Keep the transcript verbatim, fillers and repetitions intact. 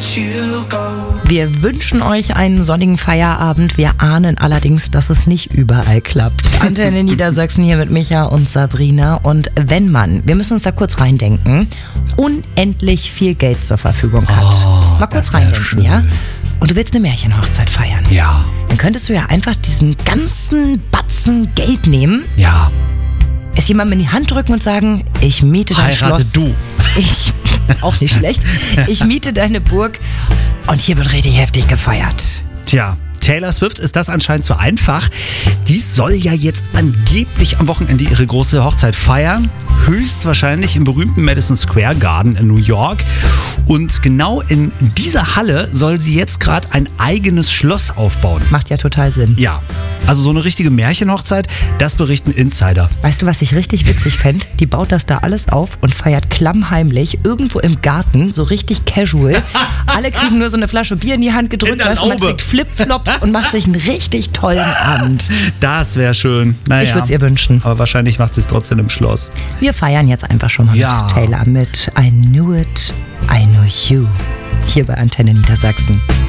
you go. Wir wünschen euch einen sonnigen Feierabend. Wir ahnen allerdings, dass es nicht überall klappt. Antenne Niedersachsen hier mit Micha und Sabrina. Und wenn man, wir müssen uns da kurz reindenken, unendlich viel Geld zur Verfügung hat. Oh, Mal kurz reindenken, schön. Ja? Und du willst eine Märchenhochzeit feiern. Ja. Dann könntest du ja einfach diesen ganzen Batzen Geld nehmen. Ja. Es jemandem in die Hand drücken und sagen, ich miete dein Heirate Schloss. du. Ich, auch nicht schlecht. Ich miete deine Burg und hier wird richtig heftig gefeiert. Tja, Taylor Swift ist das anscheinend zu einfach. Die soll ja jetzt angeblich am Wochenende ihre große Hochzeit feiern. Höchstwahrscheinlich im berühmten Madison Square Garden in New York. Und genau in dieser Halle soll sie jetzt gerade ein eigenes Schloss aufbauen. Macht ja total Sinn. Ja, also so eine richtige Märchenhochzeit, das berichten Insider. Weißt du, was ich richtig witzig fände? Die baut das da alles auf und feiert klammheimlich irgendwo im Garten, so richtig casual. Alle kriegen nur so eine Flasche Bier in die Hand gedrückt, weißt du, man trägt Flipflops und macht sich einen richtig tollen Abend. Das wäre schön. Naja, Ich würde es ihr wünschen. aber wahrscheinlich macht sie es trotzdem im Schloss. Wir feiern jetzt einfach schon mal Ja. mit Taylor mit I Knew It, I Know You. Hier bei Antenne Niedersachsen.